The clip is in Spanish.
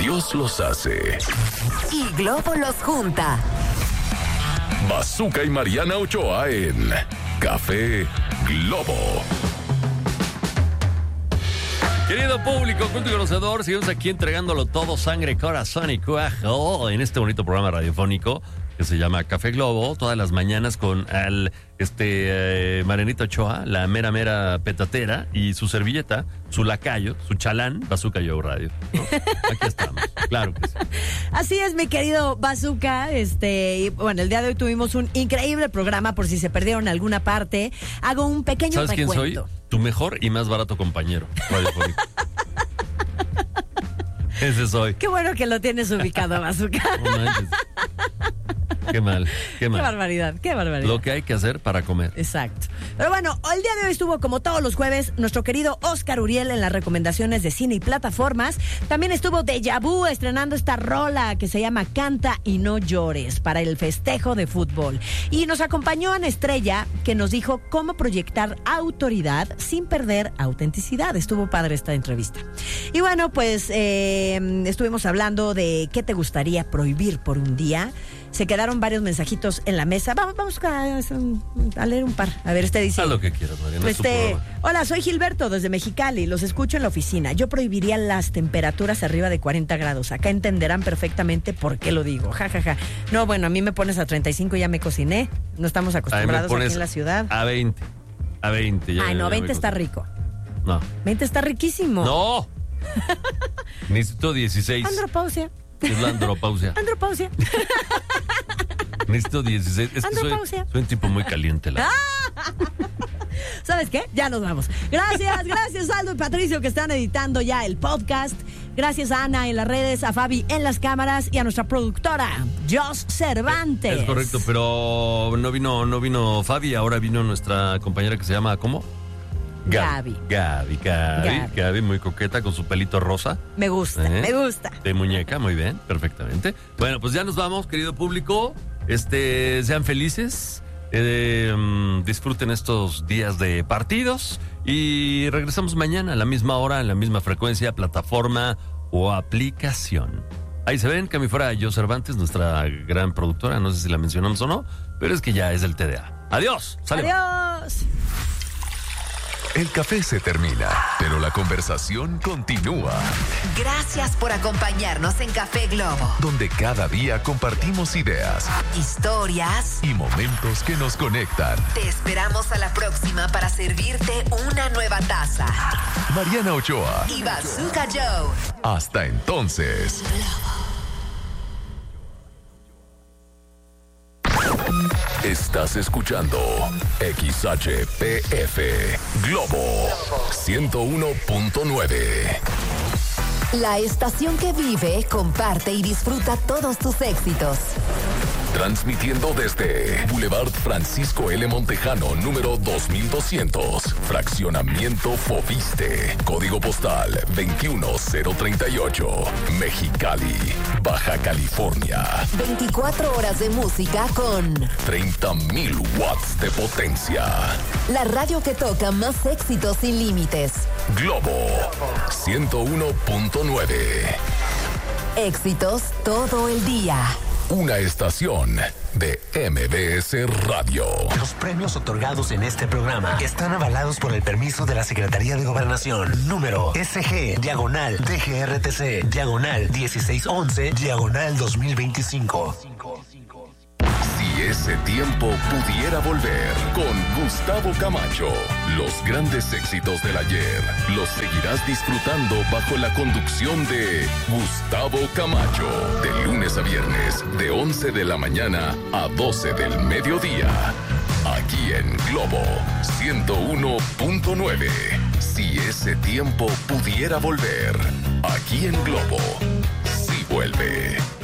Dios los hace y Globo los junta. Bazooka y Mariana Ochoa en Café Globo. Querido público, culto y conocedor, seguimos aquí entregándolo todo, sangre, corazón y cuajo en este bonito programa radiofónico que se llama Café Globo, todas las mañanas con Marianita Ochoa, la mera petatera, y su servilleta, su lacayo, su chalán, Bazooka Joe Radio, ¿no? Aquí estamos, claro que sí. Así es, mi querido Bazooka. Y bueno, el día de hoy tuvimos un increíble programa, por si se perdieron alguna parte. Hago un pequeño ¿Sabes recuento. quién soy? Tu mejor y más barato compañero radiofónico. Ese soy. Qué bueno que lo tienes ubicado, Bazooka. No manches. Qué mal. Qué barbaridad. Lo que hay que hacer para comer. Exacto. Pero bueno, el día de hoy estuvo, como todos los jueves, nuestro querido Oscar Uriel en las recomendaciones de cine y plataformas. También estuvo Deja Vu estrenando esta rola que se llama Canta y no llores para el festejo de fútbol. Y nos acompañó Ana Estrella, que nos dijo cómo proyectar autoridad sin perder autenticidad. Estuvo padre esta entrevista. Y bueno, pues estuvimos hablando de qué te gustaría prohibir por un día. Se quedaron varios mensajitos en la mesa. Vamos a leer un par. A ver, dice... Haz lo que quieras, Mariana. Hola, soy Gilberto desde Mexicali. Los escucho en la oficina. Yo prohibiría las temperaturas arriba de 40 grados. Acá entenderán perfectamente por qué lo digo. Ja, ja, ja. No, bueno, a mí me pones a 35 y ya me cociné. No estamos acostumbrados aquí en la ciudad. A 20. A 20. Ya, ay, no, 20 está rico. No. 20 está riquísimo. No. Necesito 16. Andropausia. Es la andropausia. Andropausia. Necesito 16. Es que soy un tipo muy caliente. ¿Sabes qué? Ya nos vamos. Gracias Aldo y Patricio que están editando ya el podcast. Gracias a Ana en las redes, a Fabi en las cámaras y a nuestra productora, Jos Cervantes. Es correcto, pero no vino Fabi, ahora vino nuestra compañera que se llama, ¿cómo? Gaby, muy coqueta con su pelito rosa. Me gusta. De muñeca, muy bien, perfectamente. Bueno, pues ya nos vamos, querido público. Sean felices, disfruten estos días de partidos y regresamos mañana a la misma hora, en la misma frecuencia, plataforma o aplicación. Ahí se ven, que a mí fuera Jo Cervantes, nuestra gran productora, no sé si la mencionamos o no, pero es que ya es el TDA. Adiós. Sale. Adiós. El café se termina, pero la conversación continúa. Gracias por acompañarnos en Café Globo, donde cada día compartimos ideas, historias y momentos que nos conectan. Te esperamos a la próxima para servirte una nueva taza. Mariana Ochoa y Bazooka Joe. Hasta entonces. Estás escuchando XHPF Globo 101.9. La estación que vive, comparte y disfruta todos tus éxitos. Transmitiendo desde Boulevard Francisco L. Montejano, número 2200, Fraccionamiento Foviste, Código Postal 21038, Mexicali, Baja California. 24 horas de música con 30,000 watts de potencia. La radio que toca más éxitos sin límites. Globo 101.9. Éxitos todo el día. Una estación de MBS Radio. Los premios otorgados en este programa están avalados por el permiso de la Secretaría de Gobernación. Número SG/DGRTC/1611/2025. Si ese tiempo pudiera volver, con Gustavo Camacho, los grandes éxitos del ayer los seguirás disfrutando bajo la conducción de Gustavo Camacho, de lunes a viernes, de 11 de la mañana a 12 del mediodía, aquí en Globo 101.9. Si ese tiempo pudiera volver, aquí en Globo, sí vuelve.